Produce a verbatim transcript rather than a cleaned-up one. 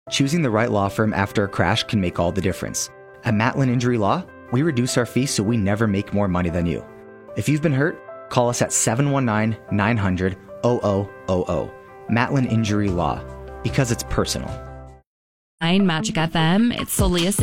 Choosing the right law firm after a crash can make all the difference. At Matlin Injury Law, we reduce our fees so we never make more money than you. If you've been hurt, call us at seven one nine, nine hundred, zero zero zero zero. Matlin Injury Law, because it's personal. Magic F M, it's Solia